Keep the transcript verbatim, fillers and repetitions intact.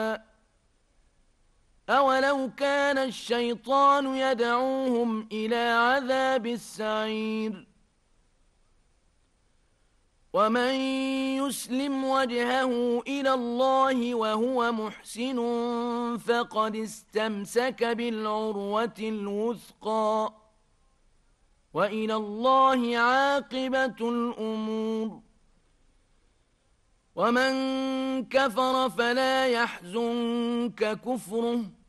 أولو كان الشيطان يدعوهم إلى عذاب السعير ومن يسلم وجهه إلى الله وهو محسن فقد استمسك بالعروة الوثقى وإلى الله عاقبة الأمور ومن كفر فلا يحزنك كفره